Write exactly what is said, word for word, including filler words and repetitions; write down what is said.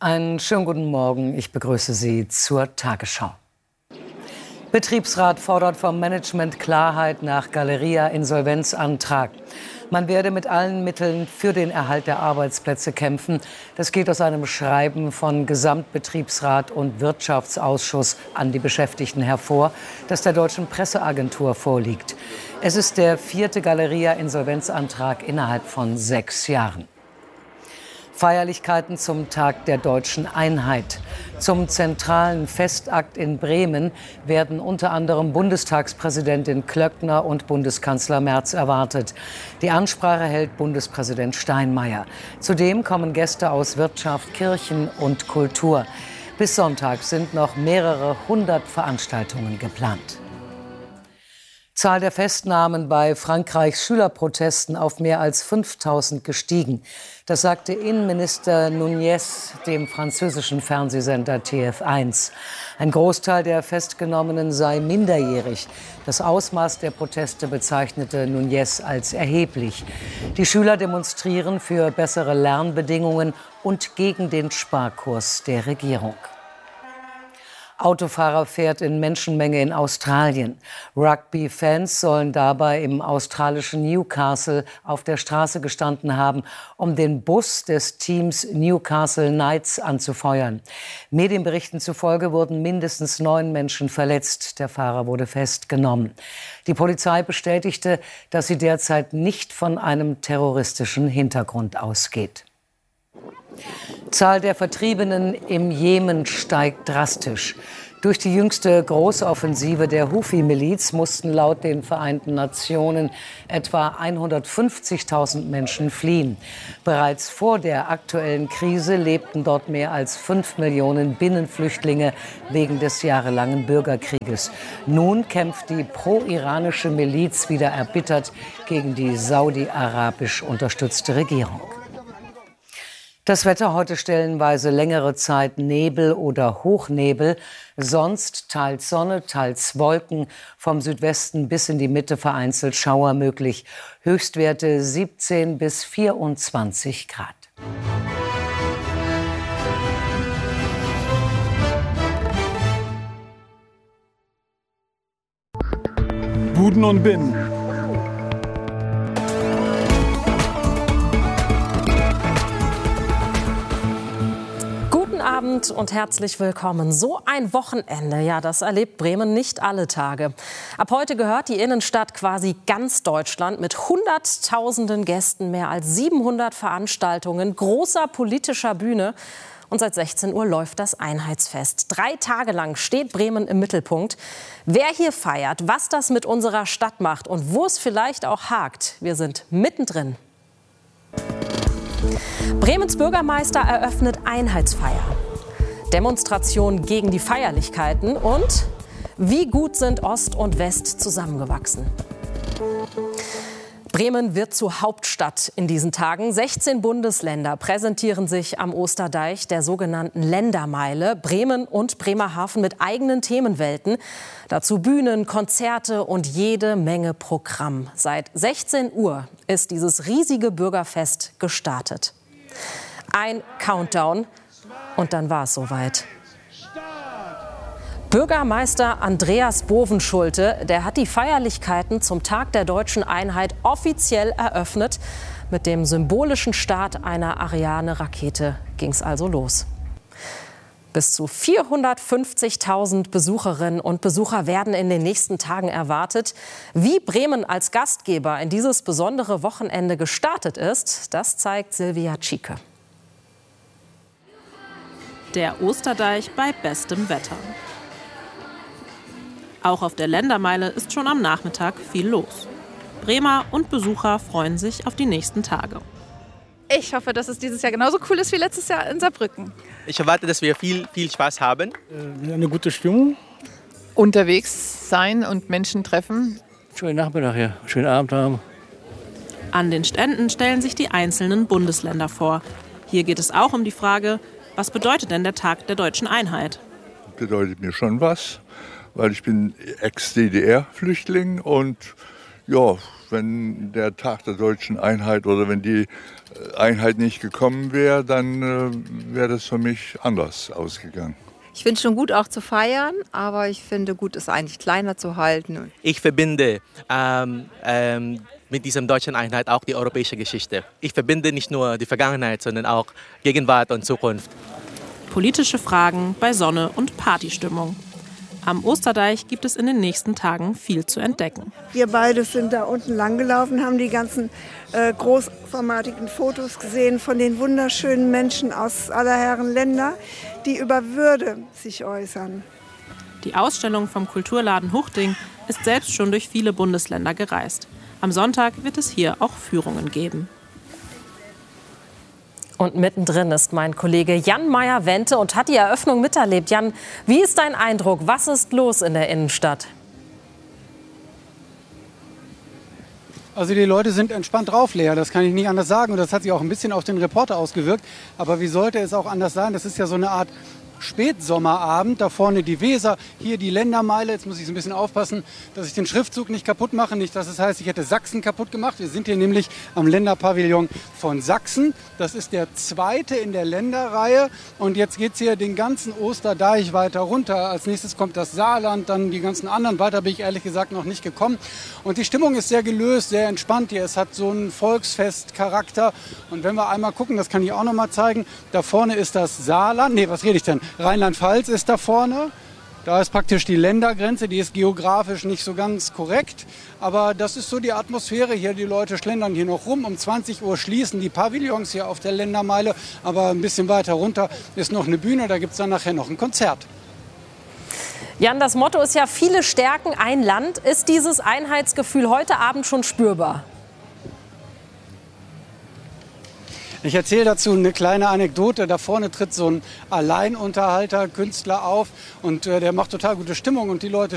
Einen schönen guten Morgen. Ich begrüße Sie zur Tagesschau. Betriebsrat fordert vom Management Klarheit nach Galeria-Insolvenzantrag. Man werde mit allen Mitteln für den Erhalt der Arbeitsplätze kämpfen. Das geht aus einem Schreiben von Gesamtbetriebsrat und Wirtschaftsausschuss an die Beschäftigten hervor, das der Deutschen Presseagentur vorliegt. Es ist der vierte Galeria-Insolvenzantrag innerhalb von sechs Jahren. Feierlichkeiten zum Tag der Deutschen Einheit. Zum zentralen Festakt in Bremen werden unter anderem Bundestagspräsidentin Klöckner und Bundeskanzler Merz erwartet. Die Ansprache hält Bundespräsident Steinmeier. Zudem kommen Gäste aus Wirtschaft, Kirchen und Kultur. Bis Sonntag sind noch mehrere hundert Veranstaltungen geplant. Zahl der Festnahmen bei Frankreichs Schülerprotesten auf mehr als fünftausend gestiegen. Das sagte Innenminister Nunez dem französischen Fernsehsender T F eins. Ein Großteil der Festgenommenen sei minderjährig. Das Ausmaß der Proteste bezeichnete Nunez als erheblich. Die Schüler demonstrieren für bessere Lernbedingungen und gegen den Sparkurs der Regierung. Autofahrer fährt in Menschenmenge in Australien. Rugby-Fans sollen dabei im australischen Newcastle auf der Straße gestanden haben, um den Bus des Teams Newcastle Knights anzufeuern. Medienberichten zufolge wurden mindestens neun Menschen verletzt. Der Fahrer wurde festgenommen. Die Polizei bestätigte, dass sie derzeit nicht von einem terroristischen Hintergrund ausgeht. Zahl der Vertriebenen im Jemen steigt drastisch. Durch die jüngste Großoffensive der Houthi-Miliz mussten laut den Vereinten Nationen etwa hundertfünfzigtausend Menschen fliehen. Bereits vor der aktuellen Krise lebten dort mehr als fünf Millionen Binnenflüchtlinge wegen des jahrelangen Bürgerkrieges. Nun kämpft die pro-iranische Miliz wieder erbittert gegen die saudi-arabisch unterstützte Regierung. Das Wetter heute stellenweise längere Zeit Nebel oder Hochnebel, sonst teils Sonne, teils Wolken, vom Südwesten bis in die Mitte vereinzelt Schauer möglich. Höchstwerte siebzehn bis vierundzwanzig Grad. Buden und Binnen. Abend und herzlich willkommen. So ein Wochenende, ja, das erlebt Bremen nicht alle Tage. Ab heute gehört die Innenstadt quasi ganz Deutschland mit Hunderttausenden Gästen, mehr als siebenhundert Veranstaltungen, großer politischer Bühne. Und seit sechzehn Uhr läuft das Einheitsfest. Drei Tage lang steht Bremen im Mittelpunkt. Wer hier feiert, was das mit unserer Stadt macht und wo es vielleicht auch hakt, wir sind mittendrin. Bremens Bürgermeister eröffnet Einheitsfeier. Demonstration gegen die Feierlichkeiten und wie gut sind Ost und West zusammengewachsen. Bremen wird zur Hauptstadt in diesen Tagen. sechzehn Bundesländer präsentieren sich am Osterdeich der sogenannten Ländermeile. Bremen und Bremerhaven mit eigenen Themenwelten. Dazu Bühnen, Konzerte und jede Menge Programm. Seit sechzehn Uhr ist dieses riesige Bürgerfest gestartet. Ein Countdown und dann war es soweit. Bürgermeister Andreas Bovenschulte, der hat die Feierlichkeiten zum Tag der Deutschen Einheit offiziell eröffnet. Mit dem symbolischen Start einer Ariane-Rakete ging es also los. Bis zu vierhundertfünfzigtausend Besucherinnen und Besucher werden in den nächsten Tagen erwartet. Wie Bremen als Gastgeber in dieses besondere Wochenende gestartet ist, das zeigt Silvia Tschike. Der Osterdeich bei bestem Wetter. Auch auf der Ländermeile ist schon am Nachmittag viel los. Bremer und Besucher freuen sich auf die nächsten Tage. Ich hoffe, dass es dieses Jahr genauso cool ist wie letztes Jahr in Saarbrücken. Ich erwarte, dass wir viel, viel Spaß haben. Äh, eine gute Stimmung. Unterwegs sein und Menschen treffen. Schönen Nachmittag hier, schönen Abend haben. An den Ständen stellen sich die einzelnen Bundesländer vor. Hier geht es auch um die Frage, was bedeutet denn der Tag der Deutschen Einheit? Bedeutet mir schon was, weil ich bin Ex-D D R-Flüchtling und Ja, wenn der Tag der deutschen Einheit oder wenn die Einheit nicht gekommen wäre, dann äh, wäre das für mich anders ausgegangen. Ich finde es schon gut, auch zu feiern, aber ich finde gut, es eigentlich kleiner zu halten. Ich verbinde ähm, ähm, mit dieser deutschen Einheit auch die europäische Geschichte. Ich verbinde nicht nur die Vergangenheit, sondern auch Gegenwart und Zukunft. Politische Fragen bei Sonne und Partystimmung. Am Osterdeich gibt es in den nächsten Tagen viel zu entdecken. Wir beide sind da unten lang gelaufen, haben die ganzen äh, großformatigen Fotos gesehen von den wunderschönen Menschen aus aller Herren Länder, die über Würde sich äußern. Die Ausstellung vom Kulturladen Huchting ist selbst schon durch viele Bundesländer gereist. Am Sonntag wird es hier auch Führungen geben. Und mittendrin ist mein Kollege Jan Meyer-Wente und hat die Eröffnung miterlebt. Jan, wie ist dein Eindruck? Was ist los in der Innenstadt? Also die Leute sind entspannt drauf, Lea, das kann ich nicht anders sagen. Und das hat sich auch ein bisschen auf den Reporter ausgewirkt. Aber wie sollte es auch anders sein? Das ist ja so eine Art Spätsommerabend, da vorne die Weser, hier die Ländermeile. Jetzt muss ich so ein bisschen aufpassen, dass ich den Schriftzug nicht kaputt mache. Nicht, dass es heißt, ich hätte Sachsen kaputt gemacht. Wir sind hier nämlich am Länderpavillon von Sachsen. Das ist der zweite in der Länderreihe. Und jetzt geht es hier den ganzen Osterdeich weiter runter. Als nächstes kommt das Saarland, dann die ganzen anderen. Weiter bin ich ehrlich gesagt noch nicht gekommen. Und die Stimmung ist sehr gelöst, sehr entspannt hier. Es hat so einen Volksfestcharakter. Und wenn wir einmal gucken, das kann ich auch noch mal zeigen, da vorne ist das Saarland. Nee, was rede ich denn? Rheinland-Pfalz ist da vorne. Da ist praktisch die Ländergrenze, die ist geografisch nicht so ganz korrekt. Aber das ist so die Atmosphäre hier. Die Leute schlendern hier noch rum. Um zwanzig Uhr schließen die Pavillons hier auf der Ländermeile. Aber ein bisschen weiter runter ist noch eine Bühne. Da gibt es dann nachher noch ein Konzert. Jan, das Motto ist ja, viele stärken ein Land. Ist dieses Einheitsgefühl heute Abend schon spürbar? Ich erzähle dazu eine kleine Anekdote. Da vorne tritt so ein Alleinunterhalter, Künstler auf und äh, der macht total gute Stimmung und die Leute